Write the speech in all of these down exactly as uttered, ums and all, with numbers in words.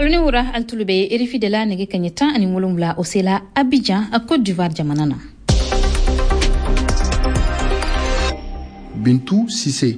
Renewura altulube erifi de la nege kanyeta ani wolumla osela Abidjan a Côte d'Ivoire jamanana. Bintou Sissé.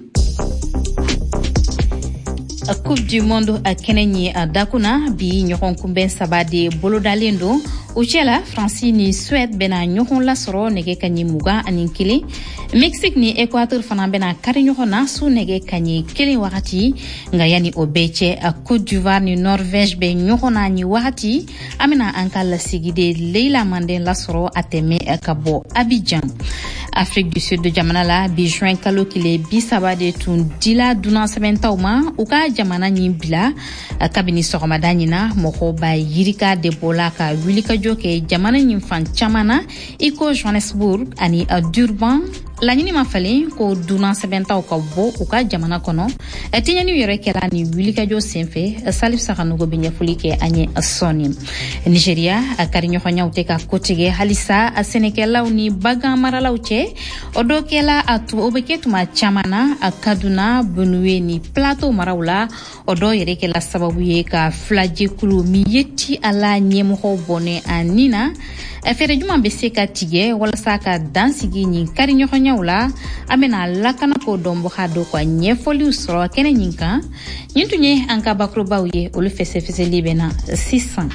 A Coupe du Monde a Kenenye a Dakuna bi nyokon kumben sabade bolodalendo Uchela Franci ni Suède bena nyokon la soro nege kanyi muga aninkili Mexique ni Equateur fana bena kari nyokon na su nege kanyi kili wakati nga yani obeche a Côte d'Ivoire ni Norvège be nyokon na ni wakati amena ankala sigide Leila Mandé la soro ateme kabo Abidjan. Afrique du Sud de Jamanala bi juin kalo kile bi sabade tun dila dunan sabenta uma uka jamana nyi bila kabini sogomada nyina moko ba yirika de bola ka wilika joke jamana nyi fan chamana iko Johannesburg ani a Durban la nyini mafale ko dunan sabenta uka bo uka jamana kono etinya ni yere kela ni wilika jo senfe Salif Sakanugo binya fulike anye soni Nigeria akari nyonya uteka kotige halisa asenekela uni baga marala uche odokela atu obeketu ma chamana akaduna Benue ni plateau marawla odo yereke la sababu ye ka flaje kulu miyeti ala nyemo bone anina afere juma beseka tige wala saka dansigi ni kari nyonya amena lakana ko dombo hado kwa nyefoli usro kene nyinka nyintunye anka bakro bawye olu fese fese libena six cents.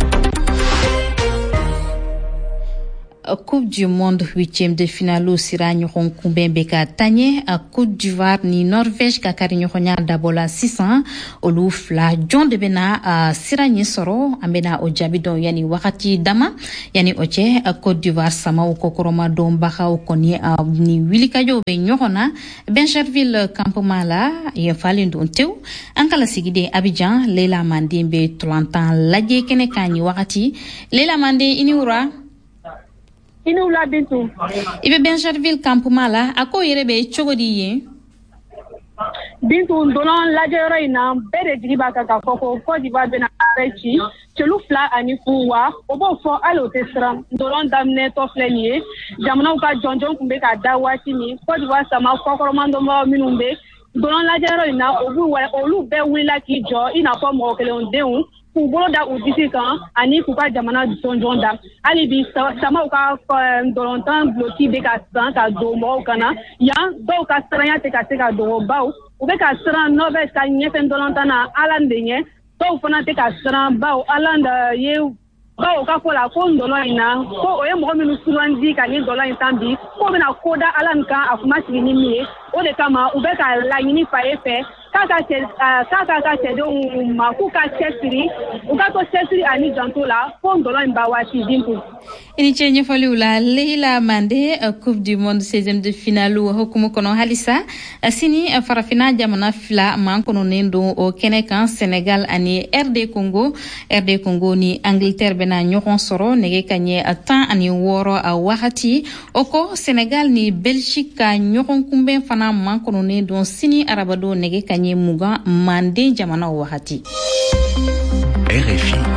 Coupe du Monde huitième de finale sira nyoron kumbembe ka tanye a Côte d'Ivoire ni Norvège ka kari nyonya dabola six cents olu fla John de Bena a sira nyesoro ambena ojabidon yani wakati dama yani oche a Côte d'Ivoire sama ukokoroma don baka ukoni a ni wilika jo be nyokona Bencherville campement la ye falendo tew ankala sigide Abidjan Leila Mandé be trente laje kene kanyi wakati Leila Mandé iniura Inu la Bintou. Ibe Bencherville campement la ako yerebe chogodi ye. Bintou ndolon la jero ina bere diba kaka koko Côte d'Ivoire bena rechi chelu fla ani fuwa obo fo alo tesra ndolon damne to flenier jamana uka jonjon kumbe ka dawati ni Côte d'Ivoire sama kokoro mando mo minumbe ndolon la jero ina obu wa olu be wila ki jo ina ko mo kele ondeun kubolo da udisi kan ani kuka jamana jonjon da ali bi sama uka ndolontan bloki be ka san ka do mo kana ya do ka stranya te ka te ka do baw ube ka stran nove ka nyefe ndolontan na alandenye do fana te ka stran baw alanda ye bawo ka fola ko ndolo ina ko oye mo minu sulanzi ka ni ndolo intambi ko bena koda alanka afuma sigini miye o de kama ube ka la yini fa efe kaka che kaka ka che do ma ku ka chesiri uka to chesiri ani jantola ko ndolo imbawa ti dimpu ini chenye faliula Leila Mandé Coupe du Monde seizième de finale hukumu kono halisa sini farafina jamana fila man kono nendo o Kenekan Sénégal ani R D Congo R D Congo ni Angleterre bena nyoron soro nege kanye atan ani woro a wakati oko Sénégal ni Belgique nyoron kumben fana man kono nendo sini arabado nege kanye muga Mandé jamana wakati. R F I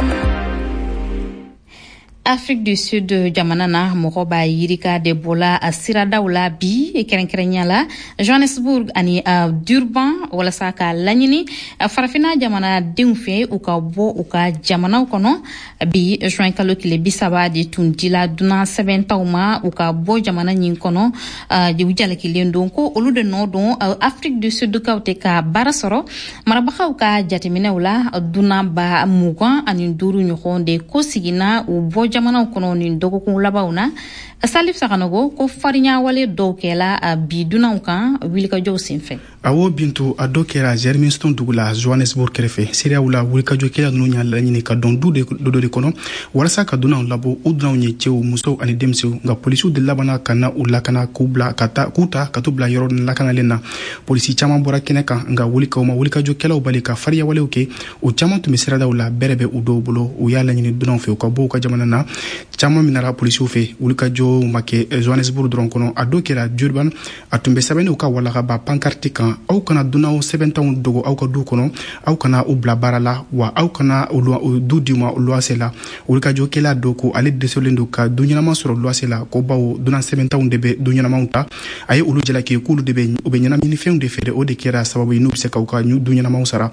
Afrique du Sud jamanana mokoba yirika de bola asira daula bi kerenkerenya la Johannesburg ani uh, Durban wala saka lanyini uh, farafina jamana dingfe uka bo uka jamana ukono bi juin kalo kile bisaba di tundila duna sebenta uma uka bo jamana nyinkono uh, di ujala kile ndonko olude no don uh, Afrique du Sud ka uteka barasoro marabaka uka jatimina ula duna ba mugan ani nduru nyokonde kosigina ubo jamana kono ni dogo ko labauna Salif Sakanogo ko farinya wale dokela biduna kan wilika jo sinfe awo Bintou adokera Germiston dugula Johannesburg kerefe seria wula wilika jo kela no nya lanyini ka don dude do de kono warasa ka duna labo udna nye chew muso ani demsu nga polisu de labana kana ulakana kubla kata kuta katubla yoro lakana lena polisi chama bora keneka nga wilika o ma wilika jo kela ubalika faria wale oke o chama tu misera da wula berebe udo bolo o yala nyini duna fe ko bo ka jamana na na caman minara polisiw fɛ wulikajɔ ma kɛ Johannesburg dɔrɔn kɔnɔ a dɔ kɛra Durban a tun bɛ sɛbɛnni u ka walaka ba pancarte kan aw kana dunnaw sɛbɛntanw dogo aw ka du kɔnɔ aw kana u bila baara la wa aw kana du di ma luwase la wulikajɔ kɛla dɔ ko ale desolen do ka du ɲɛnama sɔrɔ luwase la ko bawo dunan sɛbɛntanw de bɛ du ɲɛnamaw ta a ye olu jalaki k'olu de bɛ u bɛ ɲɛnaminifɛnw de feere o de kɛra sababu ye n'u bɛ se k'u ka du ɲɛnamaw sara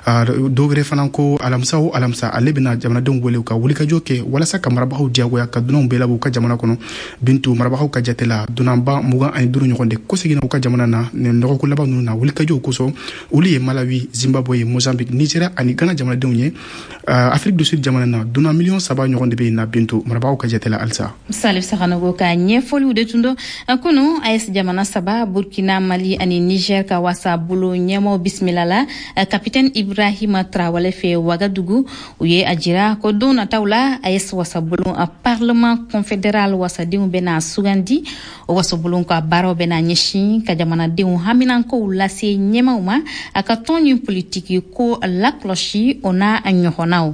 dɔ wɛrɛ fana ko alamisa o alamisa ale bɛna jamanadenw wele u ka wulikajɔ kɛ walasa ka marabagaw diyagoya ka dunanw bɛɛ labɔ u ka jamana kɔnɔ Bintu marabagaw ka jate la dunanba mugan ani duuru ɲɔgɔn de kɔseginna u ka jamana na nin nɔgɔko laban ninnu na wulikajɔw kosɔn olu ye Malawi, Zimbabwe, Mozambique, Nigeria ani Ghana jamanadenw ye Afrique du Sud jamana na dunan miliyɔn saba ɲɔgɔn de bɛ yen na Bintu marabagaw ka jate la halisa. Salif Saganogo ka ɲɛfɔliw de tun do kunu A E S jamana saba Burkina, Mali ani Niger ka wasa bolo ɲɛmɔgɔw bisimila la Capitaine Ibrahima Traoré fɛ Wagadugu u ye a jira ko don nataw la A E S wasabolo a Parlement confédéral wasadenw bɛna sugandi o wasobolo ka baaraw bɛna ɲɛsin ka jamanadenw haminankow lase ɲɛmaw ma a ka tɔn ɲin politiki ko lakɔlɔsi o n'a a ɲɔgɔnnaw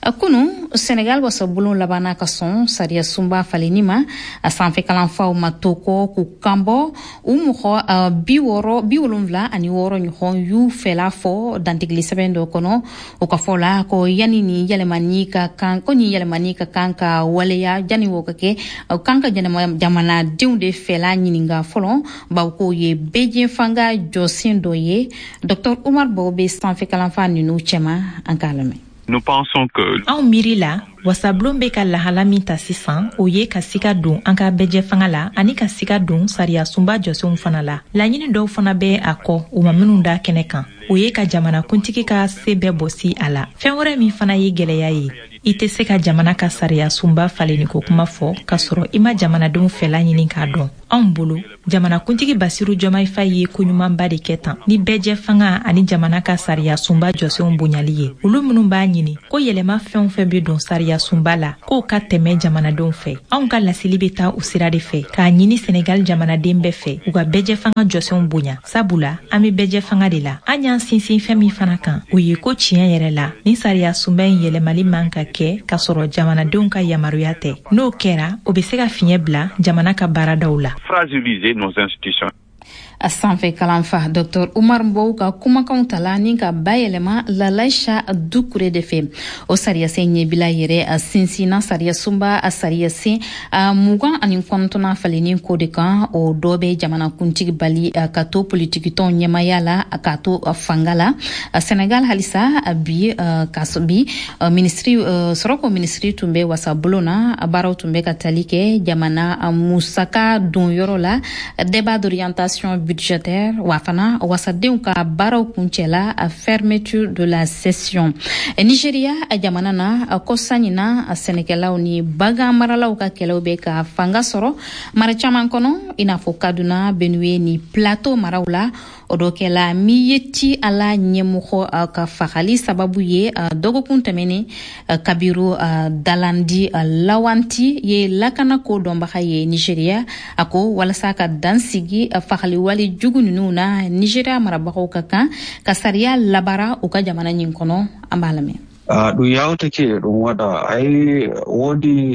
kunu Senegal wasobolo labana ka sɔn sariya sunba faleni ma a sanfɛ kalanfaw ma to kɔ k'u kanbɔ u mɔgɔ bi wɔɔrɔ bi wolonwula ani wɔɔrɔ ɲɔgɔn y'u fɛla fɔ dantigili sɛbɛn dɔ kɔnɔ o ka fɔ la ko yani ni yɛlɛmani ka kan ko ni yɛlɛmani ka kan ka waleya jani wo ka kɛ kan ka jamanadenw de fɛla ɲininga fɔlɔ bawo ko ye bɛɛ fanga jɔsen dɔ ye Docteur Omar Bow bɛ sanfɛ kalanfa ninnu cɛma an k'a lamɛn. Nous pensons que anw miiri la wasablon bɛ ka lahala min ta sisan o ye ka siga don an ka bɛjɛ fanga la ani ka siga don sariya sunba jɔsenw fana la laɲini dɔw fana bɛ a kɔ u ma minnu da kɛnɛ kan o ye ka jamana kuntigi ka se bɛɛ bɔsi a la fɛn wɛrɛ min fana ye gwɛlɛya ye i tɛ se ka jamana ka sariya sunba faleni ko kuma fɔ ka sɔrɔ i ma jamanadenw fɛla ɲini k'a dɔn anw bolo jamana kuntigi Basiru Jɔmayi Fayi ye koɲumanba de kɛ tan ni bɛjɛ fanga ani jamana ka sariya sunba jɔsenw bonyali ye olu minnu b'a ɲini ko yɛlɛma fɛn o fɛn bɛ don sariya sunba la k'o ka tɛmɛ jamanadenw fɛ anw ka lasili bɛ taa o sira de fɛ k'a ɲini Senegal jamanaden bɛɛ fɛ u ka bɛjɛ fanga jɔsenw bonya sabula an bɛ bɛjɛ fanga de la an y'an sinsin fɛn min fana kan o ye ko tiɲɛ yɛrɛ la ni sariya sunba in yɛlɛmali man ka kɛ ka sɔrɔ jamanadenw ka yamaruya tɛ n'o kɛra o bɛ se ka fiɲɛ bila jamana ka baaradaw la. Fragiliser nos institutions. A sanfɛ kalanfa Docteur Omar Bow ka kumakanw tala ni ka bayɛlɛma Lalaisha Dukure de fɛ o sariyasen ɲɛbila yɛrɛ a sinsinna sariya sunba a sariyasen a mugan ani kɔnɔntɔnna faleni ko de kan o dɔ bɛ jamana kuntigi bali ka to politikitɔn ɲɛmaya la ka to fanga la Senegal halisa bi ka bi ministri sɔrɔko ministri tun bɛ wasabolo na baaraw tun bɛ ka tali kɛ jamana musaka don yɔrɔ la débat d'orientation budgétaire wafana wasadenw ka baaraw kuncɛla a fermeture de la session Nigeria a jamana na a kɔsanina a sɛnɛkɛlaw ni bagan maralaw ka kɛlɛw bɛ ka fanga sɔrɔ mara caman kɔnɔ i n'a fɔ Kaduna, Benue ni Plateau maraw la o dɔ kɛla min ye ti a la ɲɛmɔgɔ ka fagali sababu ye dɔgɔkun tɛmɛnen Kabiru Dalandi Lawanti ye lakana ko dɔnbaga ye Nigeria a ko walasa ka dansigi fagali wale jugu ninnu na Nigeria marabagaw ka kan ka sariya labara u ka jamana ɲin kɔnɔ an b'a lamɛn. ɗum yawtake ɗum waɗa ay woodi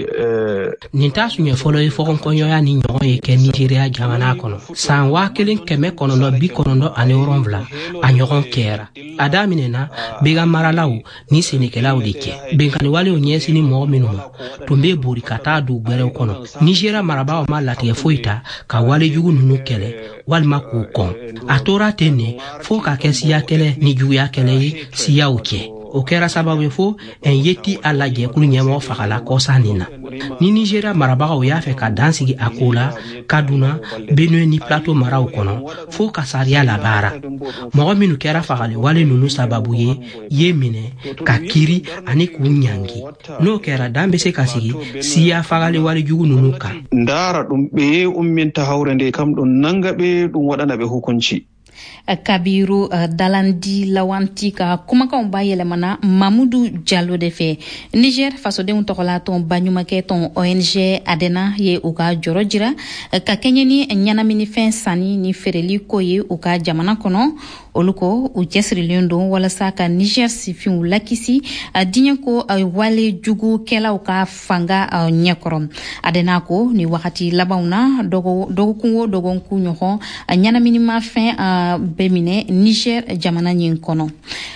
nin ta suɲɛ fɔlɔ ye fɔkɔnkɔɲɔya ni ɲɔgɔn ye kɛ Nigeria jamana kɔnɔ san waa kelen kɛmɛ kɔnɔntɔn bi kɔnɔntɔn ani wolonwula a ɲɔgɔn kɛra a daminɛna bɛga maralaw ni sɛnɛkɛlaw de cɛ bɛnkaniwalew ɲɛsini mɔgɔ minnu ma tun bɛ bori ka taa du gwɛrɛw kɔnɔ Nigeria marabagaw ma latigɛ foyi ta ka walejugu ninnu kɛlɛ walima k'u kɔn a tora ten ne fo ka kɛ siya kɛlɛ ni juguya kɛlɛ ye siyaw cɛ o kɛra sababu fo en yeti a lajɛkulu ɲɛmɔgɔ fagala kɔsa nin na ni Nigeria marabagaw y'a fɛ ka dansigi a ko la Kaduna, Benue ni Plateau maraw kɔnɔ fo ka sariya labaara mɔgɔ minnu kɛra fagali wale ninnu sababu ye ye minɛ ka kiri ani k'u ɲangi n'o kɛra dan bɛ se ka sigi siya fagali wale jugu ninnu kan ndara ɗum ɓe umminta hawrende kam ɗum nanga ɓe ɗum waɗana ɓe hukunci. Kabiru uh, Dalandi Lawanti ka kumakan ba yelemana Mamoudou Diallo de fe Niger fasodenw tɔgɔla ton banyumakɛ ton O N G Adena ye u ka jɔrɔ jira uh, ka kɛɲɛ ni ɲɛnaminifɛn sanni ni feereli ko ye u ka jamana kɔnɔ olu ko u cɛsirilen don walasa ka Niger sifinw lakisi uh, diɲɛ ko uh, wale jugukɛlaw ka fanga uh, ɲɛkɔrɔ Adena ko ni wagati labanw na dɔgɔkun o dɔgɔkun ɲɔgɔn uh, ɲɛnaminimafɛn uh, bemine Niger jamana ɲin kɔnɔ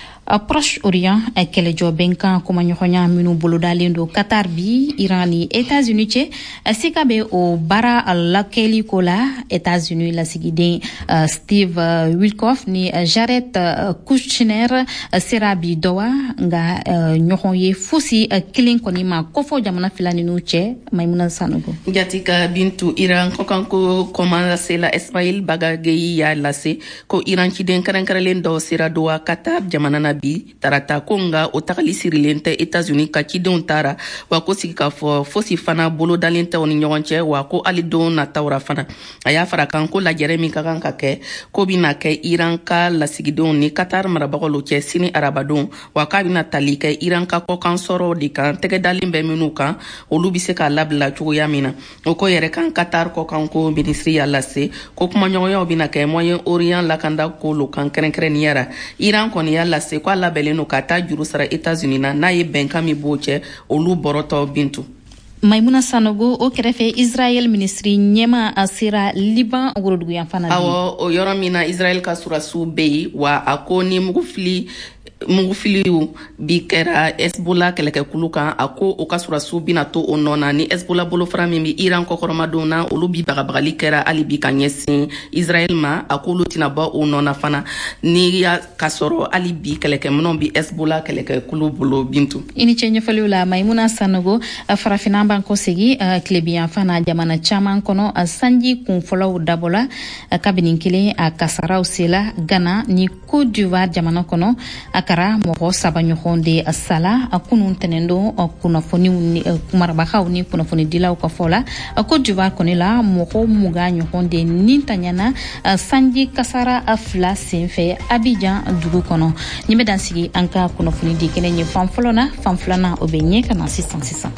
Proche Orient kɛlɛjɔ bɛnkan kumaɲɔgɔnya minnu bolodalen do Qatar bi Iran ni États-Unis cɛ sika bɛ o baara lakɛli ko la États-Unis lasigiden uh, Steve uh, Witkoff ni uh, Jared uh, Kushner uh, sera bi dɔ wa nka uh, ɲɔgɔn ye fosi uh, kelen kɔni ma kɔfɔ jamana fila ninnu cɛ Maimuna Sanogo Jatika Bintu Iran kɔkanko commencé la Ismail Bagageyi y'a lase ko Iran ciden kɛrɛnkɛrɛnlen dɔ sera do wa Qatar jamana na bi tarata ko nga o tagali sirilen tɛ États-Unis ka cidenw taara wa ko sigi ka fɔ fosi fana bolo dalen tɛ o ni ɲɔgɔn cɛ wa ko hali don na tawra fana a y'a fara kan ko lajɛrɛ min ka kan ka kɛ ko bɛna kɛ Iran ka lasigidenw ni Qatar marabagaw cɛ sini arabadon wa k'a bɛna tali kɛ Iran ka kɔkan sɔrɔ de kan tɛgɛ dalen bɛ minnu kan olu bɛ se k'a labila cogoya min na o ko yɛrɛ kan Qatar kɔkan ko ministri y'a lase ko kumaɲɔgɔnyaw bɛna kɛ Moyen Orient lakanda ko lo kan kɛrɛnkɛrɛnniyara Iran kɔni y'a lase ko a labɛnlen no ka taa juru sara États-Unis na n'a ye bɛnkan min b'o cɛ olu bɔrɔtɔ Bintu Maimuna Sanogo o kɛrɛfɛ Israel ministri ɲɛma a sera Liban woroduguyan fana awɔ o yɔrɔ min na Israel ka surasiw bɛ yen wa a ko ni mugufili mugufiliw bi kɛra Hezbollah kɛlɛkɛkulu kan a ko o ka surasiw bina to o nɔ na ni Hezbollah bolofara min bi Iran kɔkɔrɔmadenw na olu bi bagabagali kɛra hali bi ka ɲɛsin Israel ma a ko olu tɛna bɔ o nɔ na fana ni ya ka sɔrɔ hali bi kɛlɛkɛminɛw bi Hezbollah kɛlɛkɛkulu bolo Bintu I ni cɛ ɲɛfɔliw la Maimuna Sanogo farafinna b'an kɔsegi tilebiyan fana jamana caman kɔnɔ sanji kunfɔlɔw dabɔla kabini kelen a kasaraw sela Ghana ni Côte d'Ivoire jamana kɔnɔ a kara mɔgɔ saba ɲɔgɔn de sala a kunun tɛnɛn don kunnafoniw kumarabagaw ni kunnafonidilaw ka fɔ la Côte d'Ivoire kɔni la mɔgɔ mugan ɲɔgɔn de nin tanyana sanji kasara fila senfɛ Abidjan dugu kɔnɔ ni bɛ dan sigi an ka kunnafoni di kɛnɛ ye fan fɔlɔ na fan filanan o bɛ ɲɛ ka na sisan sisan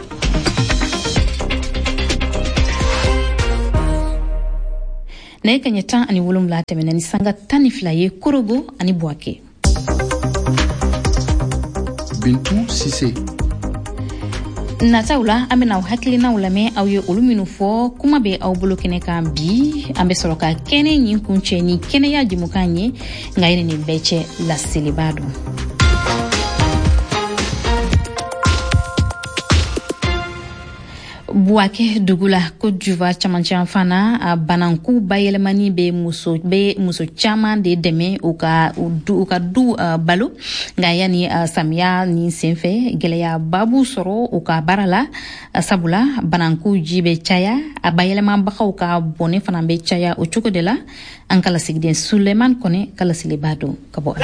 ne ka ɲɛ tan ani wolonwula tɛmɛna ni sanga tan ni fila ye Korogo ani Buake Bintu Sise nataw la an bɛna aw hakilinaw lamɛn aw ye olu minnu fɔ kuma bɛ aw bolo kɛnɛ kan bi an bɛ sɔrɔ ka kɛnɛ ɲin kun cɛ ni kɛnɛya jamukan ye nka yɛrɛ nin bɛɛ cɛ laseliba don Buake dugu la Côte d'Ivoire camancɛ fana a bananku bayɛlɛmani bɛ muso bɛ muso caman de dɛmɛ u ka u du u ka du uh, balo nka yanni uh, samiya ni senfɛ gɛlɛyaba b'u sɔrɔ u ka baara la uh, sabula bananku ji bɛ caya a bayɛlɛmabagaw ka bɔnɛ fana bɛ caya o cogo de la an ka lasigiden Suleiman Kone ka laseliba don ka bɔ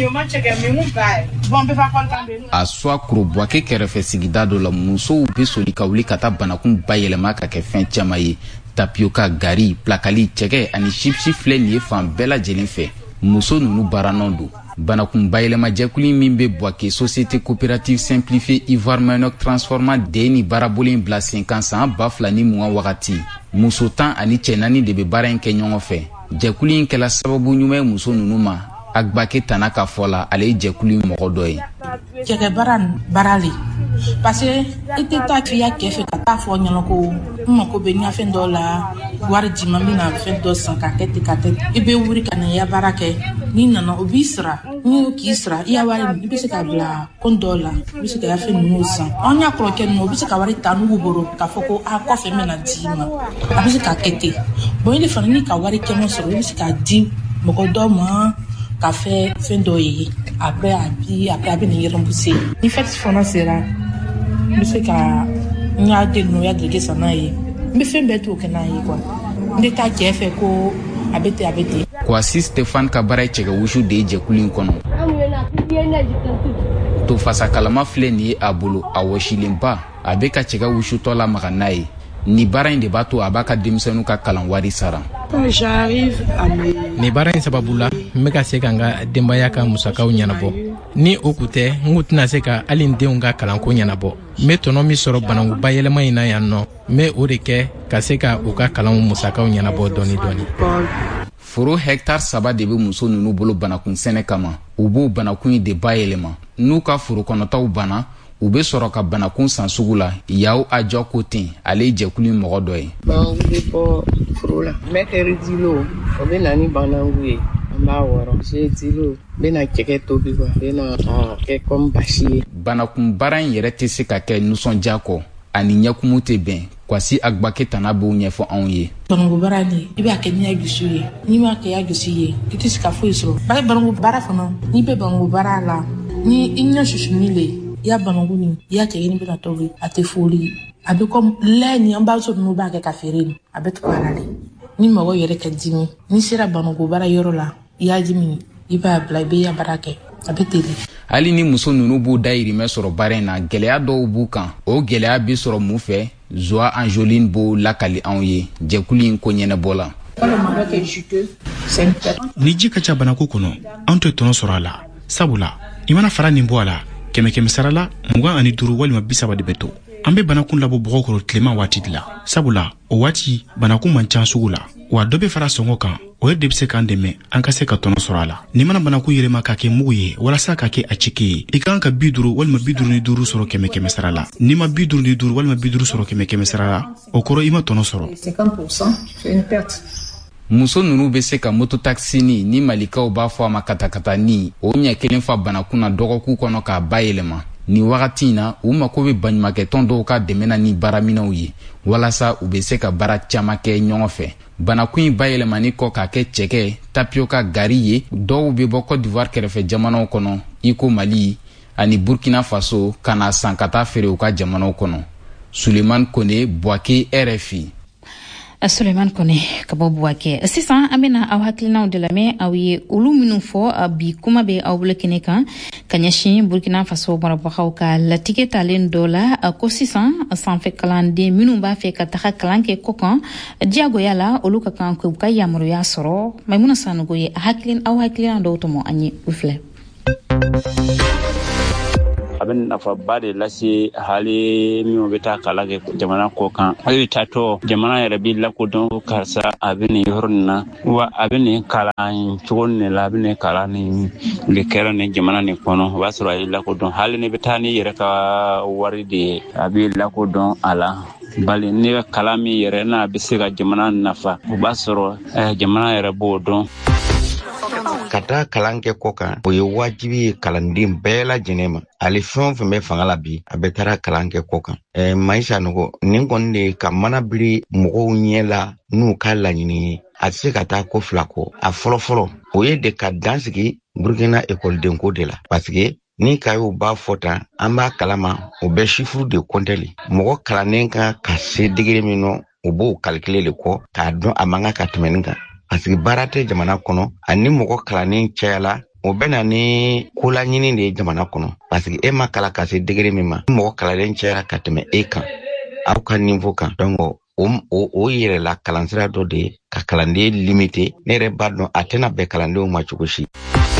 a swa kuro Buake kɛrɛfɛ sigida dɔ la musow bɛ soli ka wuli ka taa banakun bayɛlɛma ka kɛ fɛn caman ye tapioka gari plakali cɛkɛ ani chipsi filɛ nin ye fan bɛɛ lajɛlen fɛ muso nunu baaranan don banakun bayɛlɛma jɛkulu min bɛ Buake Société Coopérative Simplifiée Ivoire Mainoc Transformant de ni baarabolen bila sen kan san ba fila ni mugan wagati muso tan ani cɛ naani de bɛ baara in kɛ ɲɔgɔn fɛ jɛkulu in kɛla sababu ɲuman ye muso nunu ma Agbake Tana ka fɔ la ale ye jɛkulu in mɔgɔ dɔ ye cɛkɛ baara baarali parce que i tɛ taa k'iya kɛ fɛ ka taa fɔ ɲɛna ko n mako bɛ ɲɛfɛn dɔ la wari di ma n bɛna fɛn dɔ san ka kɛ ten ka kɛ i bɛ wuri ka na i ya baara kɛ n'i nana o b'i sara n'i y'o k'i sara i ya wari i bɛ se ka bila kon dɔ la i bɛ se ka fɛn ninnu san an y'a kɔrɔkɛ ninnu o bɛ se ka wari ta n'u bolo k'a fɔ ko a kɔfɛ n bɛna d'i ma a bɛ se ka kɛ ten bon i de fana n'i ka wari caman sɔrɔ i bɛ se ka di mɔgɔ dɔ ma ka fɛ fɛn dɔ ye après a bi après a bɛ nin yɛrɛbuse ni fɛti fana sera n bɛ se ka n y'a den ninnu y'a dege san n'a ye n bɛ fɛn bɛɛ t'o kɛ n'a ye quoi n tɛ taa cɛ fɛ ko a bɛ ten a bɛ ten Kwasi Stéphane ka baara ye cɛkɛ wusu de ye jɛkulu in kɔnɔ to fasa kalama filɛ nin ye a bolo a wɔsilenba a bɛ ka cɛkɛ wusutɔ lamaga n'a ye ni baara in de b'a to a b'a ka denmisɛnninw ka kalan wari sara Ni baara in sababu la n bɛ ka se ka n ka denbaya ka musakaw ɲɛnabɔ. Ni o kun tɛ n kun tɛna se ka hali n denw ka kalanko ɲɛnabɔ. N bɛ tɔnɔ min sɔrɔ bananku bayɛlɛma in na yan nɔ n bɛ o de kɛ ka se ka u ka kalanw musakaw ɲɛnabɔ dɔɔni dɔɔni. Foro hectare saba de bɛ muso ninnu bolo banakun sɛnɛ kama. U b'o banakun in de bayɛlɛma. N'u ka foro kɔnɔtaw banna u bɛ sɔrɔ ka banakun san sugu la. Yaw Adjo ko ten ale ye jɛkulu in mɔgɔ dɔ ye. Bon, u bɛ bɔ foro la. Mètre dilo o bɛ na ni bananku ye. An b'a wɔrɔ. Cɛ dilo bɛ na cɛkɛ tobi quoi. Bɛ na kɛ comme basi ye. Banakun baara in yɛrɛ tɛ se ka kɛ nisɔndiya kɔ. Ani ɲɛkumu tɛ bɛn. Kwasi Agbake Tana b'o ɲɛfɔ anw ye. Bananku baara ni i b'a kɛ ni y'a gosi ye. N'i m'a kɛ y'a gosi ye i tɛ se ka foyi sɔrɔ. Bari bananku baara fana n'i bɛ bananku baara la ni i ɲɛ susuni le i y'a bananku ni i y'a cɛ ni bɛ na tobi a tɛ foli. A bɛ comme lait ni an b'a sɔrɔ n'u b'a kɛ ka feere ni a bɛ tugu a la de. Ni mɔgɔ yɛrɛ ka dimi n'i sera bananku baara yɔrɔ la i y'a dimi i b'a bila i bɛ ya baara kɛ a bɛ teli. Hali ni muso ninnu b'u dayirimɛ sɔrɔ baara in na gɛlɛya dɔw b'u kan. O gɛlɛya bɛ sɔrɔ mun fɛ? Zoa Angeline b'o lakali anw ye jɛkulu in ko ɲɛnabɔ la. Ni ji ka ca banako kɔnɔ an tɛ tɔnɔ sɔrɔ a la. Sabula i mana fara nin bɔ a la kɛmɛ kɛmɛ sara la mugan ani duuru walima bi saba de bɛ to. An bɛ banakun labɔ bɔgɔ kɔrɔ tilema waati de la. Sabula o waati banakun man ca sugu la. Wa dɔ bɛ fara sɔngɔ kan o yɛrɛ de bɛ se k'an dɛmɛ an ka se ka tɔnɔ sɔrɔ a la. Ni mana banakun yɛlɛma ka kɛ mugu ye walasa ka kɛ a cike ye i kan ka bi duuru walima bi duuru ni duuru sɔrɔ kɛmɛ kɛmɛ sara la. Ni ma bi duuru ni duuru walima bi duuru sɔrɔ kɛmɛ kɛmɛ sara la o kɔrɔ i ma tɔnɔ sɔrɔ. Muso ninnu bɛ se ka mototaxini ni malikaw b'a fɔ a ma katakatani o ɲɛ kelen fa banakun na dɔgɔkun kɔnɔ k'a bayɛlɛma. Ni wagati in na u mako bɛ baɲumankɛtɔn dɔw ka dɛmɛ na ni baaraminɛw ye walasa u bɛ se ka baara caman kɛ ɲɔgɔn fɛ. Banakun in bayɛlɛmani kɔ k'a kɛ cɛkɛ tapioca gari ye dɔw bɛ bɔ Côte d'Ivoire kɛrɛfɛ jamanaw kɔnɔ i ko Mali ani Burkina Faso ka na san ka taa feere u ka jamanaw kɔnɔ. Suleiman Kone Buake R F I. Suleiman Kone ka bɔ Buake. Sisan an bɛna aw hakilinaw de lamɛn aw ye olu minnu fɔ bi kuma bɛ aw bolo kɛnɛ kan ka ɲɛsin Burkina Faso marabagaw ka latigɛ talen dɔ la ko sisan sanfɛ kalanden minnu b'a fɛ ka taga kalan kɛ kɔ kan diyagoya la olu ka kan k'u ka yamaruya sɔrɔ. Maimuna Sanogo ye hakilin aw hakilina dɔw tɔmɔ an ye u filɛ. A bɛ nafaba de lase hali minnu bɛ taa kalan kɛ jamana kɔ kan. Hali taatɔ jamana yɛrɛ bɛ lakodɔn karisa a bɛ nin yɔrɔ nin na wa a bɛ nin kalan cogo nin la a bɛ nin kalan nin de kɛra nin jamana nin kɔnɔ o b'a sɔrɔ a ye lakodɔn hali ni bɛ taa ni yɛrɛ ka wari de ye a bɛ lakodɔn a la. Bali ne ka kalan min yɛrɛ n'a bɛ se ka jamana nafa o b'a sɔrɔ jamana yɛrɛ b'o dɔn. Ka taa kalan kɛ kɔ kan o ye wajibi ye kalanden bɛɛ lajɛlen ma. Ale fɛn o fɛn bɛ fanga la bi a bɛ taara kalan kɛ kɔ kan. Ɛɛ Maïcha Nogo nin kɔni de ka mana biri mɔgɔw ɲɛ la n'u ka laɲini ye a tɛ se ka taa ko fila kɔ. A fɔlɔ fɔlɔ o ye de ka dansigi Burkina ekɔlidenko de la parce que ni ka y'o b'a fɔ tan an b'a kalama o bɛ chiffre de compter mɔgɔ kalannen kan ka se degré min na o b'o calculer le kɔ k'a dɔn a man kan ka tɛmɛ nin kan. Parce que baara tɛ jamana kɔnɔ ani mɔgɔ kalannen cayala o bɛ na ni kolaɲini de ye jamana kɔnɔ parce que e ma kala ka se degré min ma mɔgɔ kalannen cayala ka tɛmɛ e kan aw ka niveau kan donc o o o yɛrɛla kalansira dɔ de ye ka kalanden limiter ne yɛrɛ b'a dɔn a tɛna bɛn kalandenw ma cogo si.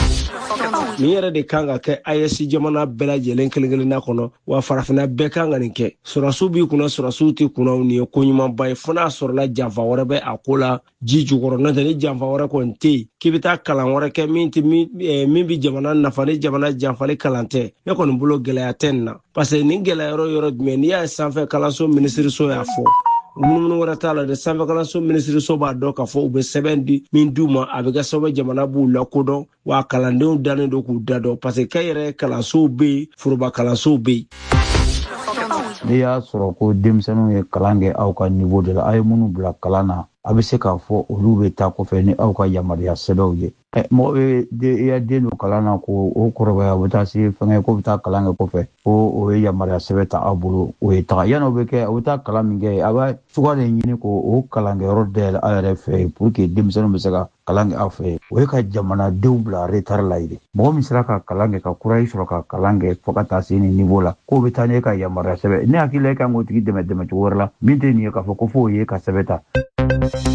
Nin yɛrɛ de kan ka kɛ A E S jamana bɛɛ lajɛlen kelen kelenna kɔnɔ wa farafinna bɛɛ kan ka nin kɛ. Sɔrɔsiw b'i kunna sɔrɔsiw tɛ kunna nin ye ko ɲumanba ye fo n'a sɔrɔla janfa wɛrɛ bɛ a ko la ji jukɔrɔ n'o tɛ ni janfa wɛrɛ kɔni tɛ yen k'i bɛ taa kalan wɛrɛ kɛ min tɛ min min bɛ jamana nafa ni jamana janfali kalan tɛ ne kɔni bolo gɛlɛya tɛ nin na parce que nin gɛlɛya yɔrɔ yɔrɔ jumɛn n'i y'a ye sanfɛ kalanso minisiriso y'a fɔ. Munumunu wɛrɛ t'a la de sanfɛ kalanso minisiriso b'a dɔn k'a fɔ u bɛ sɛbɛn di min d'u ma a bɛ kɛ sababu jamana b'u lakodɔn wa kalandenw dannen don k'u da dɔn parce que kɛ yɛrɛ kalansow bɛ yen foroba kalansow bɛ yen. N'i y'a sɔrɔ ko denmisɛnninw ye kalan kɛ aw ka niveau de la a ye minnu bila kalan na a bɛ se k'a fɔ olu bɛ taa kɔfɛ ni aw ka yamaruya sɛbɛnw ye. Mɔgɔ bɛ i ya den don kalan na ko o kɔrɔbaya o bɛ taa se fɛngɛ ko bɛ taa kalan kɛ kɔfɛ ko o ye yamaruya sɛbɛn ta aw bolo o ye taga yanni o bɛ kɛ o bɛ taa kalan min kɛ a bɛ cogoya de ɲini ko o kalankɛyɔrɔ dayɛlɛ aw yɛrɛ fɛ yen pour que denmisɛnninw bɛ se ka kalan kɛ aw fɛ yen o ye ka jamanadenw bila retard la yen mɔgɔ min sera ka kalan kɛ ka courage sɔrɔ ka kalan kɛ fo ka taa se nin niveau la k'o bɛ taa n'e ka yamaruya sɛbɛn ne hakili la e kan k'o tigi dɛmɛ dɛmɛ cogo wɛrɛ la min tɛ nin ye k'a fɔ ko fo o ye ka sɛbɛn ta.